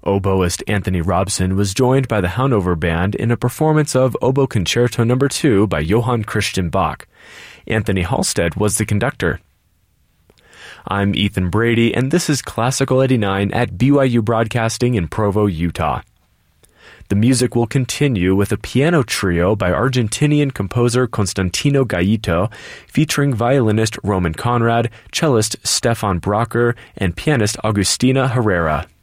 Oboist Anthony Robson was joined by the Hanover Band in a performance of Oboe Concerto No. 2 by Johann Christian Bach. Anthony Halstead was the conductor. I'm Ethan Brady, and this is Classical 89 at BYU Broadcasting in Provo, Utah. The music will continue with a piano trio by Argentinian composer Constantino Gaito, featuring violinist Roman Conrad, cellist Stefan Brocker, and pianist Agustina Herrera.